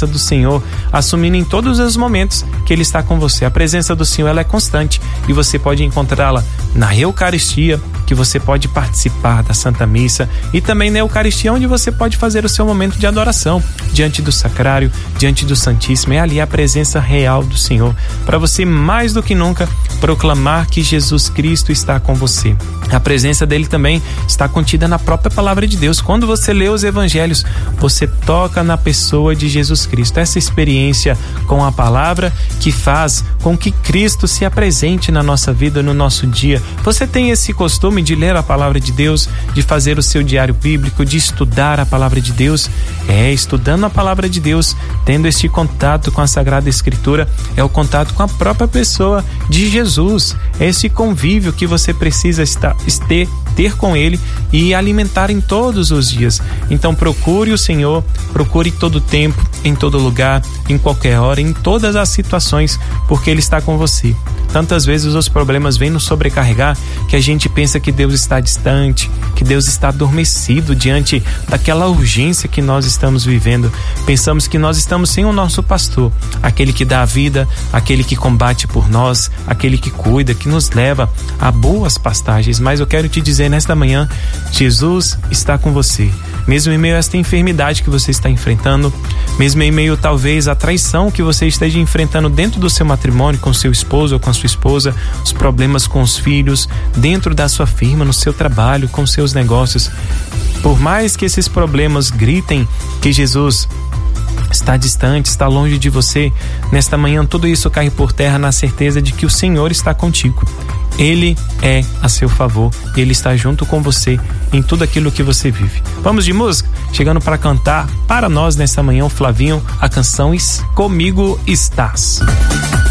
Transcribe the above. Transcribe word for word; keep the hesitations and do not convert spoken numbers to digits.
presença do Senhor, assumindo em todos os momentos que Ele está com você. A presença do Senhor, ela é constante e você pode encontrá-la na Eucaristia, que você pode participar da Santa Missa, e também na Eucaristia, onde você pode fazer o seu momento de adoração diante do Sacrário, diante do Santíssimo. É ali a presença real do Senhor, para você mais do que nunca proclamar que Jesus Cristo está com você. A presença dele também está contida na própria palavra de Deus. Quando você lê os evangelhos, você toca na pessoa de Jesus Cristo. Essa experiência com a palavra que faz com que Cristo se apresente na nossa vida, no nosso dia. Você tem esse costume de ler a palavra de Deus, de fazer o seu diário bíblico, de estudar a palavra de Deus? É, estudando a palavra de Deus, tendo este contato com a Sagrada Escritura, é o contato com a própria pessoa de Jesus. É esse convívio que você precisa estar, ter, ter com Ele e alimentar em todos os dias. Então procure o Senhor, procure todo tempo, em todo lugar, em qualquer hora, em todas as situações, porque Ele está com você. Tantas vezes os problemas vêm nos sobrecarregar que a gente pensa que Deus está distante, que Deus está adormecido diante daquela urgência que nós estamos vivendo. Pensamos que nós estamos sem o nosso pastor, aquele que dá a vida, aquele que combate por nós, aquele que cuida, que nos leva a boas pastagens. Mas eu quero te dizer nesta manhã, Jesus está com você. Mesmo em meio a esta enfermidade que você está enfrentando, mesmo em meio talvez à traição que você esteja enfrentando dentro do seu matrimônio, com seu esposo ou com a sua esposa, os problemas com os filhos, dentro da sua firma, no seu trabalho, com seus negócios. Por mais que esses problemas gritem que Jesus está distante, está longe de você, nesta manhã tudo isso cai por terra na certeza de que o Senhor está contigo. Ele é a seu favor, Ele está junto com você em tudo aquilo que você vive. Vamos de música? Chegando para cantar para nós nesta manhã o Flavinho, a canção Comigo Estás.